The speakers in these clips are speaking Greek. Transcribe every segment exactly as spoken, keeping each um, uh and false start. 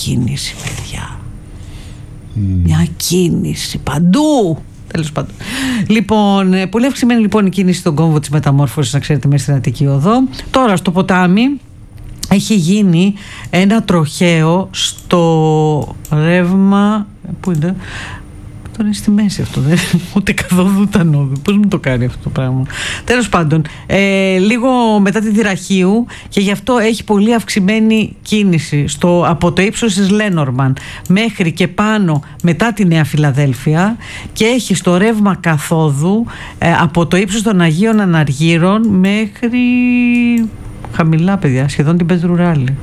κίνηση, παιδιά. Mm. Μια κίνηση παντού. Τέλος πάντων. Λοιπόν, πολύ αυξημένη λοιπόν η κίνηση στον κόμβο της Μεταμόρφωσης, να ξέρετε, μέσα στην Αττική Οδό. Τώρα στο ποτάμι έχει γίνει ένα τροχαίο στο ρεύμα. Πού είναι? Τώρα είναι στη μέση αυτό, δεν ούτε καθόλου ούτε ανώδου. Πώς μου το κάνει αυτό το πράγμα? Τέλος πάντων, ε, λίγο μετά τη Δυραχείου, και γι' αυτό έχει πολύ αυξημένη κίνηση στο, από το ύψος της Λένορμαν μέχρι και πάνω μετά τη Νέα Φιλαδέλφια, και έχει στο ρεύμα καθόδου ε, από το ύψος των Αγίων Αναργύρων μέχρι χαμηλά, παιδιά, σχεδόν την Πετρουράλη.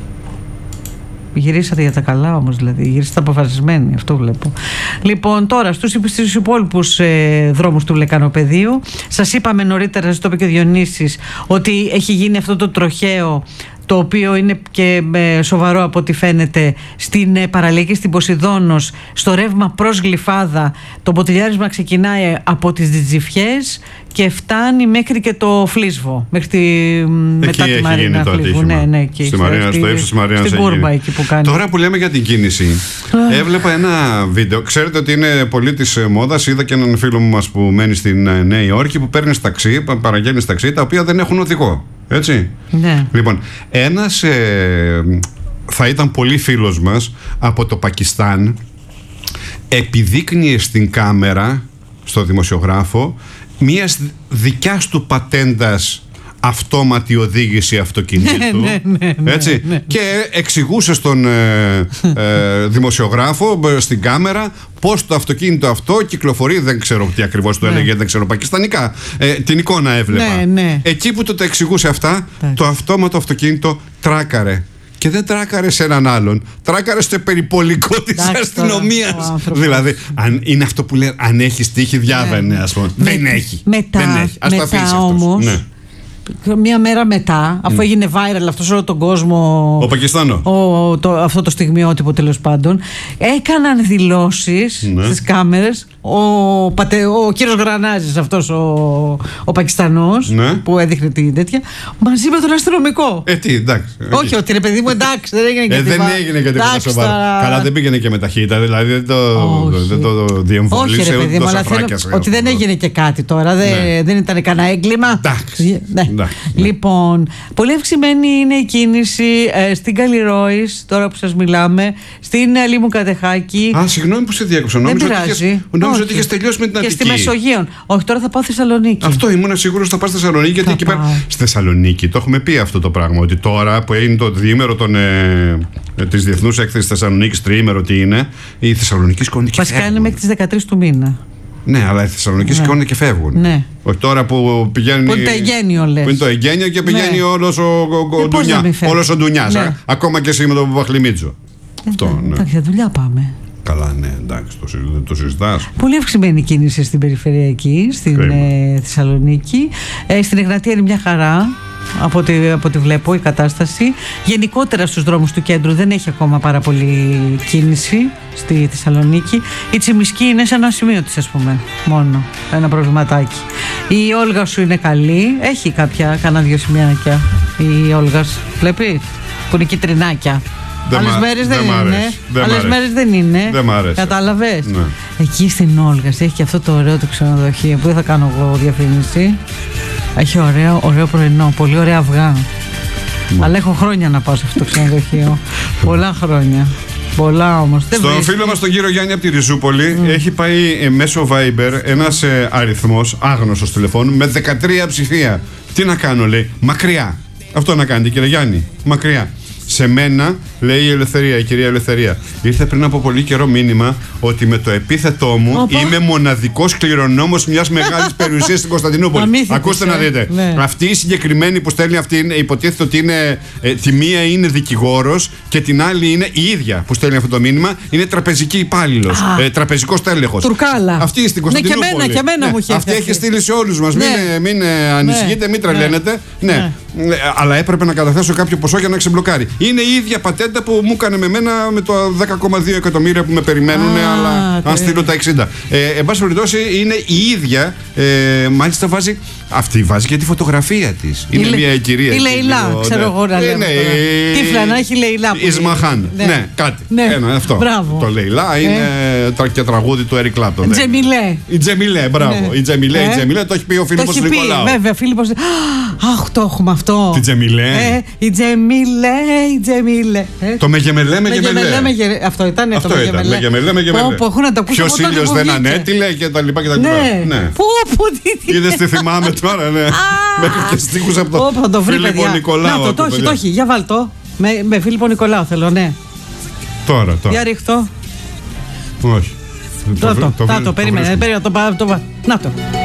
Γυρίσατε για τα καλά όμως, δηλαδή. Γυρίσατε αποφασισμένοι, αυτό βλέπω. Λοιπόν, τώρα στους, στους υπόλοιπους ε, δρόμους του Λεκανοπεδίου, σας είπαμε νωρίτερα, σας το είπε και ο Διονύσης, ότι έχει γίνει αυτό το τροχαίο, το οποίο είναι και ε, σοβαρό από ό,τι φαίνεται, στην ε, παραλιακή, στην Ποσειδώνος, στο ρεύμα προς Γλυφάδα. Το ποτηλιάρισμα ξεκινάει από τις Τζιτζιφιές και φτάνει μέχρι και το Φλίσβο, μέχρι τη, μετά τη Μαρίνα Φλίσβου. Ναι, ναι, εκεί, στη Μαρίνα, στη, στο ύψος της Μαρίνας. Στην κούρμπα εκεί που κάνει. Τώρα που λέμε για την κίνηση, έβλεπα ένα βίντεο. Ξέρετε ότι είναι πολύ της μόδας. Είδα και έναν φίλο μου μας που μένει στην Νέα Υόρκη, που παίρνει ταξί, παραγγέλνει ταξί, τα οποία δεν έχουν οδηγό. Έτσι. Ναι. Λοιπόν, ένας ε, θα ήταν πολύ φίλος μας από το Πακιστάν, επιδείκνυε στην κάμερα, στο δημοσιογράφο, μιας δικιάς του πατέντας αυτόματη οδήγηση αυτοκινήτου. Ναι, ναι, ναι, έτσι, ναι, ναι. Και εξηγούσε στον ε, ε, δημοσιογράφο στην κάμερα πώς το αυτοκίνητο αυτό κυκλοφορεί. Δεν ξέρω τι ακριβώς του έλεγε, δεν ξέρω πακιστανικά. Ε, την εικόνα έβλεπα. Ναι, ναι. Εκεί που το τα εξηγούσε αυτά, ναι, το αυτόματο αυτοκίνητο τράκαρε. Και δεν τράκαρε σε έναν άλλον. Τράκαρε στο περιπολικό της αστυνομίας. Δηλαδή, αν είναι αυτό που λέει, αν έχει τύχη, διάβαινε, ας πούμε. Με, δεν έχει. Μετά, δεν έχει. Ας μετά τα αφήσει όμως, ναι. Μια μέρα μετά, αφού mm. έγινε viral αυτός όλο τον κόσμο, ο Πακιστάνο, ο, το, αυτό το στιγμιότυπο τέλος πάντων, έκαναν δηλώσεις, ναι, στις κάμερες ο, πατε, ο κύριος Γρανάζης, αυτός ο, ο Πακιστανός, ναι, που έδειχνε την τέτοια, μαζί με τον αστυνομικό. Ε, τι, εντάξει. Όχι, ότι ρε παιδί μου, εντάξει, δεν έγινε και ε, τίποτα. Δεν έγινε και τίποτα σοβαρό. Καλά, δεν πήγαινε και με ταχύτητα, δηλαδή δεν το, δεν το διεμβολήσε. Όχι, ρε παιδί μου, αλλά θέλω ότι δεν έγινε και κάτι τώρα. Δεν, ναι, δεν ήταν κανένα έγκλημα. Εντάξει. Ναι. Ναι. Λοιπόν, πολύ αυξημένη είναι η κίνηση ε, στην Καλλιρόης, τώρα που σας μιλάμε, στην Λίμου Κατεχάκη. Α, συγγνώμη που σε διέκοψα. Νόμιζα ότι είχες τελειώσει με την Αττική. Και στη Μεσογείο. Όχι, τώρα θα πάω Θεσσαλονίκη. Αυτό ήμουν σίγουρος θα πας στη Θεσσαλονίκη, γιατί εκεί πέρα. Στη Θεσσαλονίκη το έχουμε πει αυτό το πράγμα. Ότι τώρα που είναι το διήμερο ε, της Διεθνούς Έκθεσης Θεσσαλονίκης, τριήμερο τι είναι, η Θεσσαλονίκη σκόνη και βασικά είναι μέχρι τις δεκατρείς του μήνα. Ναι, αλλά οι Θεσσαλονίκοι σηκώνουν και φεύγουν. Ναι. Όχι τώρα που πηγαίνει. Που είναι το εγγένειο, λες. Που είναι το εγγένειο και πηγαίνει, ναι, όλος ο, ο, ο, ε, ντουνιά, όλος ο Ντουνιάς. Ναι. Ακόμα και εσύ με τον Παπαχλημίτζο. Ε, Αυτό, ναι. Εντάξει, για δουλειά πάμε. Καλά, ναι, εντάξει, το, το συζητάς. Πολύ αυξημένη κίνηση στην περιφερειακή, στην ε, Θεσσαλονίκη. Ε, στην Εγνατία είναι μια χαρά. Από ό,τι, από ό,τι βλέπω η κατάσταση. Γενικότερα στους δρόμους του κέντρου δεν έχει ακόμα πάρα πολύ κίνηση στη Θεσσαλονίκη. Η Τσιμισκή είναι σε ένα σημείο της, ας πούμε, μόνο ένα προβληματάκι. Η Όλγα σου είναι καλή. Έχει κάποια, κανένα δυο σημειάκια η Όλγας, βλέπεις, που είναι κυτρινάκια. Άλλες μέρες δεν, δεν είναι. Άλλες μέρες δεν είναι. Δεν μ' αρέσει. Κατάλαβες. Ναι. Εκεί στην Όλγας έχει και αυτό το ωραίο το ξενοδοχείο που δεν θα κάνω εγώ διαφήμιση. Έχει ωραίο, ωραίο πρωινό, πολύ ωραία αυγά. Μα. Αλλά έχω χρόνια να πάω σε αυτό το ξενοδοχείο. Πολλά χρόνια. Πολλά όμως. Στον φίλο μας τον κύριο Γιάννη από τη Ριζούπολη mm. έχει πάει ε, μέσω Viber ένας ε, αριθμός άγνωστος τηλεφώνου με δεκατρία ψηφία. Τι να κάνω, λέει, μακριά. Αυτό να κάνετε, κύριε Γιάννη, μακριά. Σε μένα, λέει η Ελευθερία, η κυρία Ελευθερία, ήρθε πριν από πολύ καιρό μήνυμα ότι με το επίθετό μου Οπα. είμαι μοναδικός κληρονόμος μιας μεγάλης περιουσίας στην Κωνσταντινούπολη. Αμύθιτης, ακούστε ε. να δείτε. Ναι. Αυτή η συγκεκριμένη που στέλνει αυτή, υποτίθεται ότι είναι, ε, τη μία είναι δικηγόρος και την άλλη είναι η ίδια που στέλνει αυτό το μήνυμα, είναι τραπεζική υπάλληλος, ε, τραπεζικός τέλεχος. Τουρκάλα. Αυτή στην Κωνσταντινούπολη. Ναι, και μένα, και μένα ναι. μου έχει. Αυτή έχει στείλει σε όλους μας. Ναι. Μην, μην ανησυχείτε, μην τρελαίνετε. Ναι. Ναι. Ναι. Αλλά έπρεπε να καταθέσω κάποιο ποσό για να ξεμπλοκάρει. Είναι η ίδια πατέντα κουβέντα που μου έκανε με μένα με το δέκα κόμμα δύο εκατομμύρια που με περιμένουν, αλλά αν στείλω τα εξήντα. Ε, εν πάση περιπτώσει, είναι η ίδια. Ε, μάλιστα βάζει. Αυτή βάζει και τη φωτογραφία της. Είναι η, μια κυρία. Η Λεϊλά, ναι. ξέρω εγώ να λέω. Τύφλα να έχει Λεϊλά. Ισμαχάν. Ναι. ναι, κάτι. Ναι. Ένα, αυτό. Μπράβο. Το Λεϊλά είναι ε. και τραγούδι του Eric Clapton. Τζεμιλέ. Η Τζεμιλέ, μπράβο. Ναι. Η Τζεμιλέ, ε. η Τζεμιλέ το έχει πει ο Φίλιππος Νικολάου. Βέβαια, Φίλιππος. Αχ, το έχουμε αυτό. Την Τζεμιλέ. Ε, η Τζεμιλέ, η Τζεμιλέ. Ε. Το Μεγεμελέ, Μεγεμελέ. Αυτό ήταν αυτό το Μεγεμελέ. Μεγεμελέ, Μεγεμελέ. Ποιος ήλιος δεν ανέτειλε και τα λοιπά και τα λοιπά. Ναι. Πού, πού, τι. Είδες τι θυμάμαι τώρα, ναι. Μέχρι και στίχους από τον Φίλιππο Νικολάου. Να το, το έχει, το έχει. Για βάλ' το. Με Φίλιππο Νικολάου θέλω, ναι. Τώρα, τώρα. Για ρίχτω. Όχι. Το, το, το, περίμενε, περίμενε, το, να το.